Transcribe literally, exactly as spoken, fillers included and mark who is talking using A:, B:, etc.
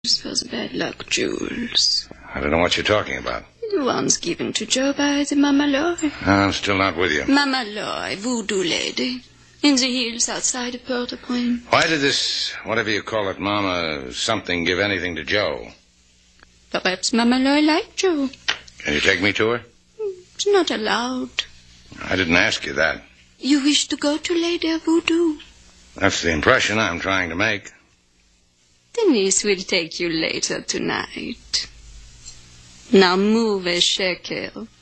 A: For the bad luck jewels.
B: I don't know what you're talking about.
A: The ones given to Joe by the Mama Loy.
B: I'm still not with you.
A: Mama Loy, voodoo lady. In the hills outside of Port-au-Prince.
B: Why did this, whatever you call it, Mama something, give anything to Joe?
A: Perhaps Mama Loy liked Joe.
B: Can you take me to her?
A: It's not allowed.
B: I didn't ask you that.
A: You wish to go to Lady Voodoo?
B: That's the impression I'm trying to make.
A: Denise will take you later tonight. Now move a shekel.